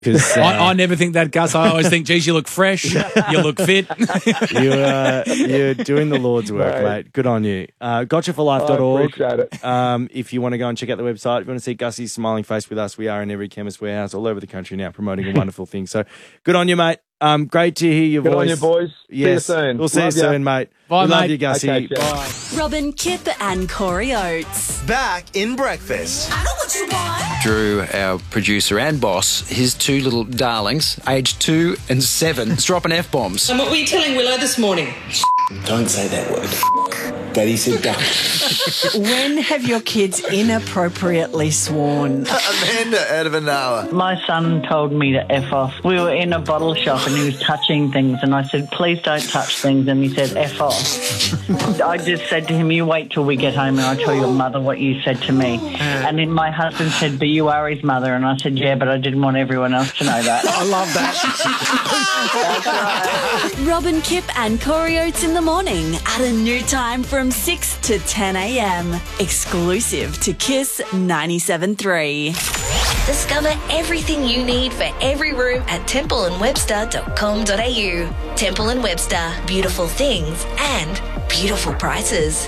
Because I never think that, Gus. I always think, geez, you look fresh, you look fit. you're doing the Lord's work, mate. Good on you. Gotchaforlife.org. I appreciate it. If you want to go and check out the website, if you want to see Gussie's smiling face with us, we are in every Chemist Warehouse all over the country now promoting a wonderful thing. So good on you, mate. Great to hear your Good voice. on you, boys. Yes. See you soon. We'll see you soon, mate. Bye, Love mate. you, Gussie. Okay, Bye. Robin, Kip and Corey Oates. Back in breakfast. I know what you want. Drew, our producer and boss, his two little darlings, aged 2 and 7, dropping F-bombs. And what were you telling Willow this morning? Don't say that word. Daddy said duck. When have your kids inappropriately sworn? Amanda out of an hour. My son told me to F off. We were in a bottle shop and he was touching things and I said, please don't touch things, and he said, F off. I just said to him, you wait till we get home and I'll tell your mother what you said to me. And then my husband said, but you are his mother, and I said, yeah, but I didn't want everyone else to know that. I love that. That's right. Robin, Kip and Corey Oates in the morning at a new time from 6 to 10 a.m. Exclusive to Kiss 97.3. Discover everything you need for every room at templeandwebster.com.au. Temple & Webster. Beautiful things and beautiful prices.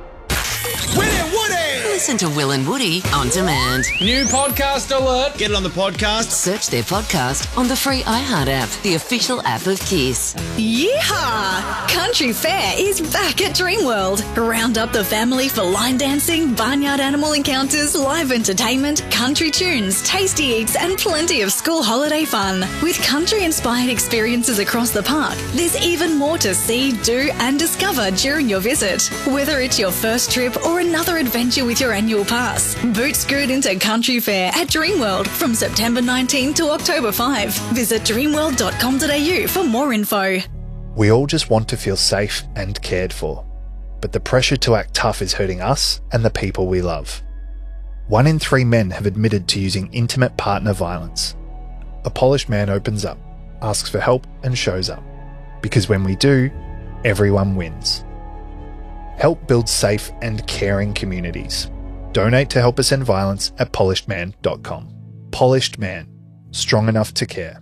Listen to Will and Woody on demand. New podcast alert. Get it on the podcast. Search their podcast on the free iHeart app, the official app of Kiss. Yeehaw! Country Fair is back at Dreamworld. Round up the family for line dancing, barnyard animal encounters, live entertainment, country tunes, tasty eats, and plenty of school holiday fun. With country-inspired experiences across the park, there's even more to see, do, and discover during your visit. Whether it's your first trip or another adventure with your annual pass, boot scoot into Country Fair at Dreamworld from September 19 to October 5. Visit dreamworld.com.au for more info. We all just want to feel safe and cared for, but the pressure to act tough is hurting us and the people we love. 1 in 3 men have admitted to using intimate partner violence. A polished man opens up, asks for help and shows up. Because when we do, everyone wins. Help build safe and caring communities. Donate to Help Us End Violence at polishedman.com. Polished Man. Strong enough to care.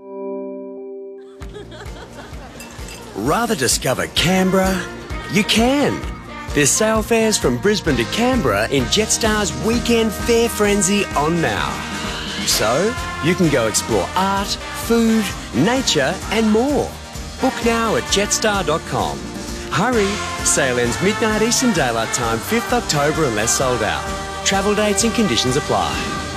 Rather discover Canberra? You can. There's sale fares from Brisbane to Canberra in Jetstar's Weekend Fair Frenzy on now. So, you can go explore art, food, nature and more. Book now at jetstar.com. Hurry, sale ends midnight Eastern Daylight Time, 5th October unless sold out. Travel dates and conditions apply.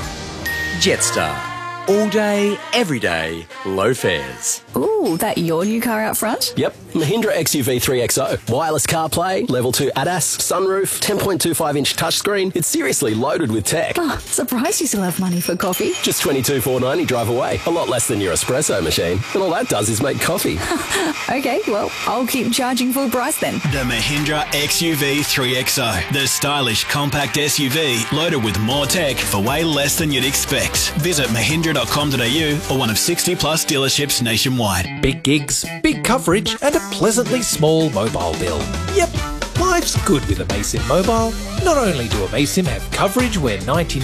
Jetstar. All day, every day, low fares. Ooh, that your new car out front? Yep, Mahindra XUV 3XO. Wireless CarPlay, Level 2 ADAS, sunroof, 10.25-inch touchscreen. It's seriously loaded with tech. Oh, surprised you still have money for coffee. Just $22,490 drive away. A lot less than your espresso machine. And all that does is make coffee. Okay, well, I'll keep charging full price then. The Mahindra XUV 3XO. The stylish compact SUV loaded with more tech for way less than you'd expect. Visit mahindra.com.au or one of 60 plus dealerships nationwide. Big gigs, big coverage, and a pleasantly small mobile bill. Yep, life's good with Amaysim Mobile. Not only do Amaysim have coverage where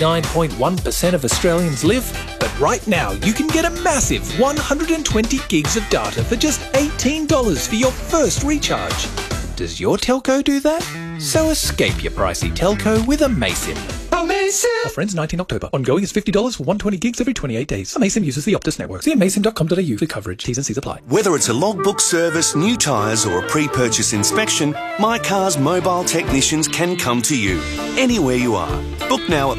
99.1% of Australians live, but right now you can get a massive 120 gigs of data for just $18 for your first recharge. Does your telco do that? So escape your pricey telco with Amaysim. Offer ends 19 October. Ongoing is $50 for 120 gigs every 28 days. Amaysim uses the Optus network. See amaysim.com.au for coverage. T's and C's apply. Whether it's a logbook service, new tyres or a pre-purchase inspection, My Car's mobile technicians can come to you, anywhere you are. Book now at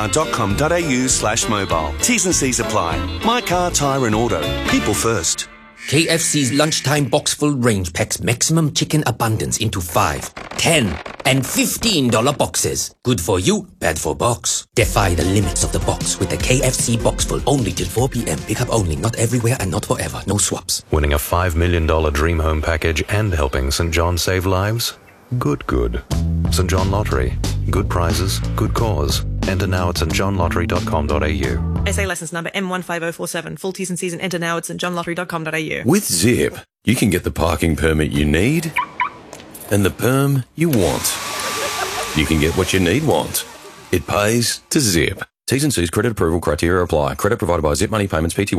mycar.com.au/mobile. T's and C's apply. My Car Tyre and Auto. People first. KFC's lunchtime box full range packs maximum chicken abundance into 5, 10, and $15 boxes. Good for you, bad for box. Defy the limits of the box with the KFC box full only till 4 p.m. Pick up only, not everywhere and not forever. No swaps. Winning a $5 million dream home package and helping St. John save lives? Good. St. John Lottery. Good prizes, good cause. Enter now at stjohnlottery.com.au. SA license number M15047. Full T's and C's and enter now at stjohnlottery.com.au. With Zip, you can get the parking permit you need and the perm you want. You can get what you want. It pays to Zip. T's and C's credit approval criteria apply. Credit provided by Zip Money Payments Pty